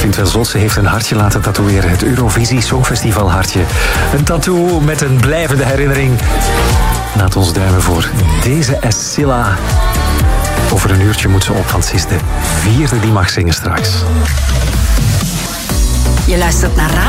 Sint-Wel Zotse heeft een hartje laten tatoeëren. Het Eurovisie Songfestival hartje. Een tattoo met een blijvende herinnering. Laat ons duimen voor deze Escilla. Over een uurtje moet ze op, want ze is de vierde die mag zingen straks. Je luistert naar